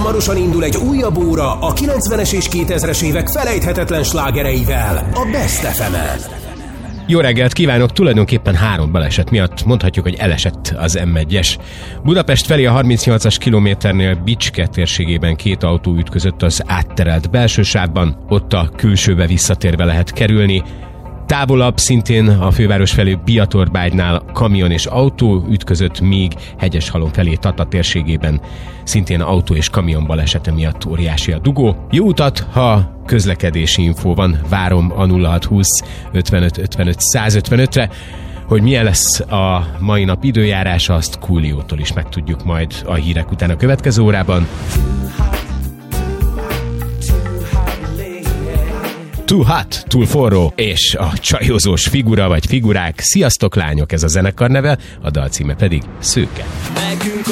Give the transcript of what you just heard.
hamarosan indul egy újabb óra a 90-es és 2000-es évek felejthetetlen slágereivel a Best FM-en. Jó reggelt kívánok! Tulajdonképpen 3 baleset miatt mondhatjuk, hogy elesett az M1-es. Budapest felé a 38-as kilométernél Bicske térségében 2 autó ütközött az átterelt belső sávban, ott a külsőbe visszatérve lehet kerülni. Távolabb szintén a főváros felé Biatorbágynál kamion és autó ütközött, míg Hegyeshalom felé Tata térségében szintén autó és kamion balesete miatt óriási a dugó. Jó utat, ha közlekedési infó van, várom a 0620 55 55 155-re. Hogy milyen lesz a mai nap időjárása, azt Kúliótól is megtudjuk majd a hírek után a következő órában. Too hot, túl forró, és a csajozós figura vagy figurák. Sziasztok lányok, ez a zenekar neve, a dal címe pedig Szőke.